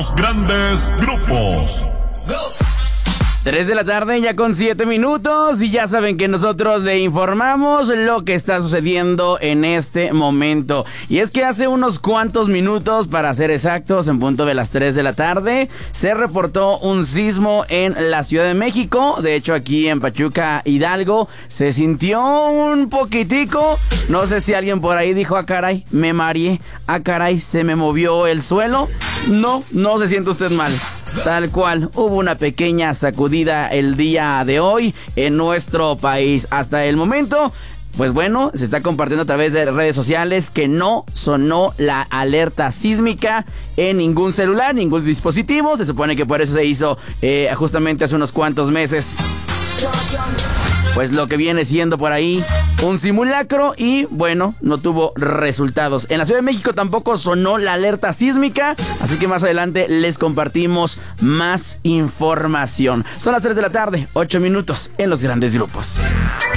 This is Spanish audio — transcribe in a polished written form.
los grandes grupos. 3 de la tarde ya con 7 minutos y ya saben que nosotros le informamos lo que está sucediendo en este momento. Y es que hace unos cuantos minutos, para ser exactos, en punto de las 3 de la tarde, se reportó un sismo en la Ciudad de México. De hecho, aquí en Pachuca, Hidalgo, se sintió un poquitico. No sé si alguien por ahí dijo, ah caray, me mareé, ah caray, se me movió el suelo. No se siente usted mal. Tal cual, hubo una pequeña sacudida el día de hoy en nuestro país. Hasta el momento, pues bueno, se está compartiendo a través de redes sociales que no sonó la alerta sísmica en ningún celular, ningún dispositivo. Se supone que por eso se hizo justamente hace unos cuantos meses, pues lo que viene siendo por ahí un simulacro y bueno, no tuvo resultados. En la Ciudad de México tampoco sonó la alerta sísmica, así que más adelante les compartimos más información. Son las 3 de la tarde, 8 minutos en los grandes grupos.